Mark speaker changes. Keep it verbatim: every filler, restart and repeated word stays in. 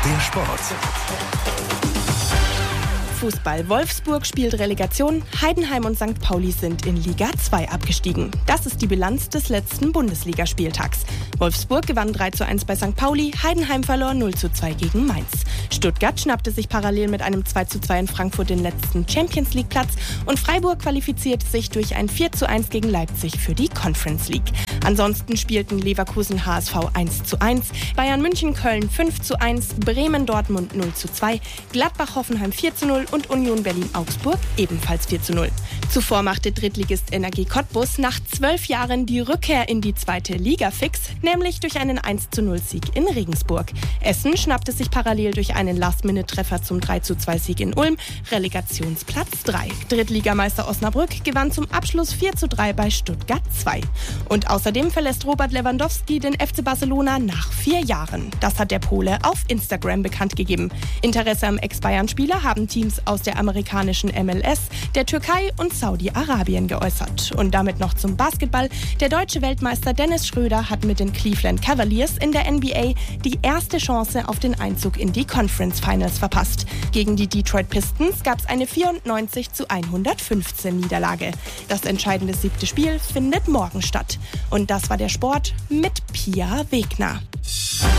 Speaker 1: der Sport.
Speaker 2: Fußball. Wolfsburg spielt Relegation, Heidenheim und Sankt Pauli sind in Liga zwei abgestiegen. Das ist die Bilanz des letzten Bundesligaspieltags. Wolfsburg gewann drei zu eins bei Sankt Pauli, Heidenheim verlor null zu zwei gegen Mainz. Stuttgart schnappte sich parallel mit einem zwei zu zwei in Frankfurt den letzten Champions-League-Platz und Freiburg qualifizierte sich durch ein vier zu eins gegen Leipzig für die Conference League. Ansonsten spielten Leverkusen H S V eins zu eins, Bayern München Köln fünf zu eins, Bremen Dortmund null zu zwei, Gladbach Hoffenheim vier zu null und Union Berlin Augsburg ebenfalls vier zu null. Zuvor machte Drittligist N R G Cottbus nach zwölf Jahren die Rückkehr in die zweite Liga fix, nämlich durch einen eins zu null Sieg in Regensburg. Essen schnappte sich parallel durch einen Last-Minute-Treffer zum drei zu zwei Sieg in Ulm Relegationsplatz drei. Drittligameister Osnabrück gewann zum Abschluss vier zu drei bei Stuttgart zwei. Und außerdem verlässt Robert Lewandowski den F C Barcelona nach vier Jahren. Das hat der Pole auf Instagram bekannt gegeben. Interesse am Ex-Bayern-Spieler haben Teams aus der amerikanischen M L S, der Türkei und Saudi-Arabien geäußert. Und damit noch zum Basketball. Der deutsche Weltmeister Dennis Schröder hat mit den Cleveland Cavaliers in der N B A die erste Chance auf den Einzug in die Conference Finals verpasst. Gegen die Detroit Pistons gab es eine vierundneunzig zu hundertfünfzehn Niederlage. Das entscheidende siebte Spiel findet morgen statt. Und das war der Sport mit Pia Wegner.